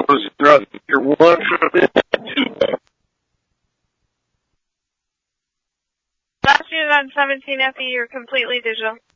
throughout your 1, 2. Last unit on 17 FE, you're completely digital.